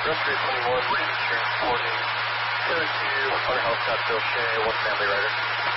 Rescue 21, transporting Cherokee on a helicopter, Shea, one family rider.